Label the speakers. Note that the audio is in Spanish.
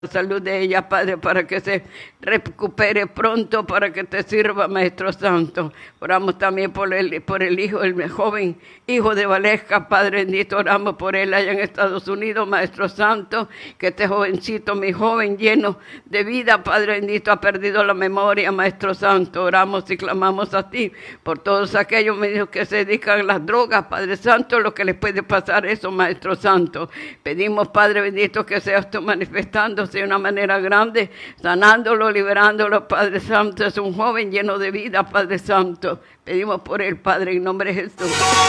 Speaker 1: salud de ella, Padre, para que se recupere pronto, para que te sirva, Maestro Santo. Oramos también por el hijo, el joven hijo de Valesca, Padre bendito, oramos por él allá en Estados Unidos, Maestro Santo, que este jovencito, mi joven, lleno de vida, Padre bendito, ha perdido la memoria, Maestro Santo. Oramos y clamamos a ti por todos aquellos medios que se dedican a las drogas, Padre Santo, lo que les puede pasar eso, Maestro Santo. Pedimos, Padre bendito, que seas tú manifestándose de una manera grande, sanándolo, liberándolo, Padre Santo. Es un joven lleno de vida, Padre Santo. Pedimos por él, Padre, en nombre de Jesús.